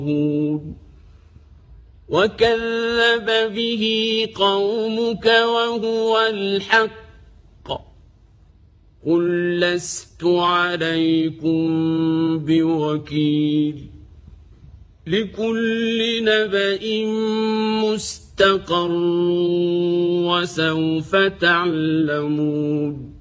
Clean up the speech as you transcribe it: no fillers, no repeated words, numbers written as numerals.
وكذب به قومك وهو الحق قل لست عليكم بوكيل لكل نبأ مستقر وسوف تعلمون